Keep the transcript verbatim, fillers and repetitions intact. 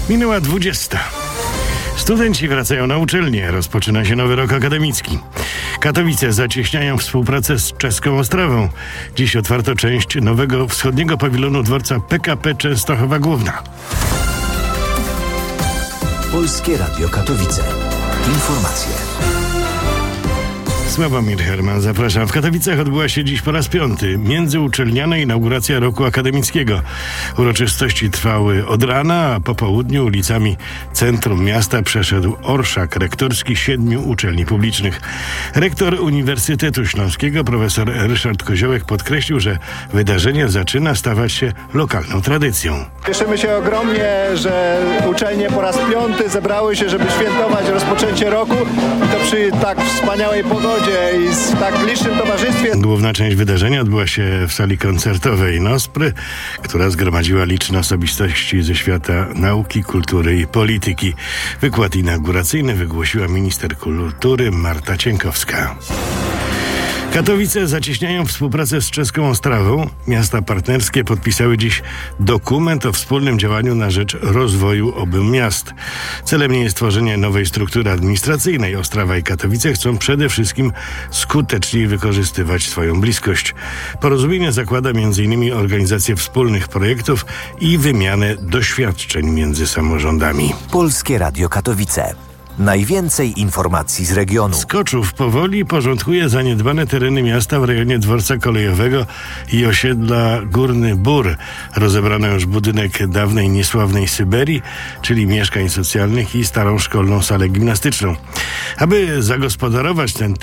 Minęła dwudziesta. Studenci wracają na uczelnię. Rozpoczyna się nowy rok akademicki. Katowice zacieśniają współpracę z czeską Ostrawą. Dziś otwarto część nowego wschodniego pawilonu dworca P K P Częstochowa Główna. Polskie Radio Katowice. Informacje. Sławomir Herman, zapraszam. W Katowicach odbyła się dziś po raz piąty międzyuczelniana inauguracja roku akademickiego. Uroczystości trwały od rana, a po południu ulicami centrum miasta przeszedł orszak rektorski siedmiu uczelni publicznych. Rektor Uniwersytetu Śląskiego, profesor Ryszard Koziołek, podkreślił, że wydarzenie zaczyna stawać się lokalną tradycją. Cieszymy się ogromnie, że uczelnie po raz piąty zebrały się, żeby świętować rozpoczęcie roku i to przy tak wspaniałej pogodzie i w tak licznym towarzystwie. Główna część wydarzenia odbyła się w sali koncertowej Nospry, która zgromadziła liczne osobistości ze świata nauki, kultury i polityki. Wykład inauguracyjny wygłosiła minister kultury Marta Cienkowska. Katowice zacieśniają współpracę z czeską Ostrawą. Miasta partnerskie podpisały dziś dokument o wspólnym działaniu na rzecz rozwoju obu miast. Celem nie jest tworzenie nowej struktury administracyjnej. Ostrawa i Katowice chcą przede wszystkim skuteczniej wykorzystywać swoją bliskość. Porozumienie zakłada między innymi organizację wspólnych projektów i wymianę doświadczeń między samorządami. Polskie Radio Katowice. Najwięcej informacji z regionu. Skoczów powoli porządkuje zaniedbane tereny miasta w rejonie dworca kolejowego i osiedla Górny Bór. Rozebrano już budynek dawnej niesławnej Syberii, czyli mieszkań socjalnych, i starą szkolną salę gimnastyczną. Aby zagospodarować ten